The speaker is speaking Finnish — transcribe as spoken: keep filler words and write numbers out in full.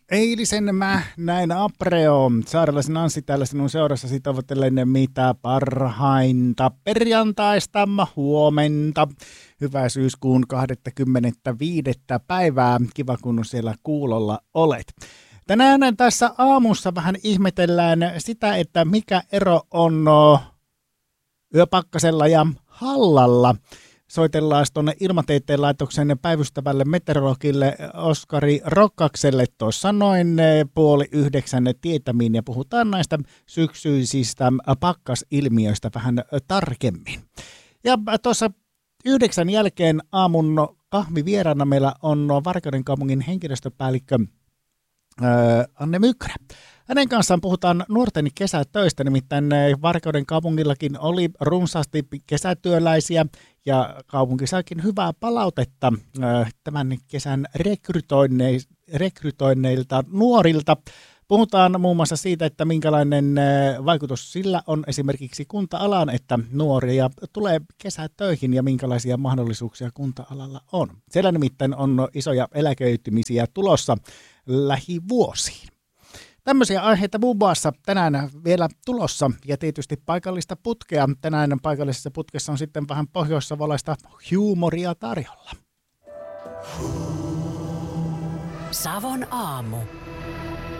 Eilisen mä näin Apreo. Saarelaisen Anssi täällä sinun seurassasi toivotellen mitä parhainta perjantaista huomenta. Hyvää syyskuun kahdeskymmenesviides päivää. Kiva kun siellä kuulolla olet. Tänään tässä aamussa vähän ihmetellään sitä, että mikä ero on yöpakkasella ja hallalla. Soitellaan tuonne Ilmatieteen laitoksen päivystävälle meteorologille Oskari Rokkakselle tuossa noin puoli yhdeksän tietämiin ja puhutaan näistä syksyisistä pakkasilmiöistä vähän tarkemmin. Ja tuossa yhdeksän jälkeen aamun kahvivieraana meillä on Varkauden kaupungin henkilöstöpäällikkö Anne Mykrä. Hänen kanssaan puhutaan nuorten kesätöistä, nimittäin Varkauden kaupungillakin oli runsaasti kesätyöläisiä ja kaupunki saikin hyvää palautetta tämän kesän rekrytoinneilta nuorilta. Puhutaan muun muassa siitä, että minkälainen vaikutus sillä on esimerkiksi kunta-alaan, että nuoria tulee kesätöihin ja minkälaisia mahdollisuuksia kunta-alalla on. Siellä nimittäin on isoja eläköitymisiä tulossa lähivuosiin. Tämmöisiä aiheita muun muassa tänään vielä tulossa ja tietysti paikallista putkea. Tänään paikallisessa putkessa on sitten vähän pohjoissavolaista huumoria tarjolla. Savon aamu.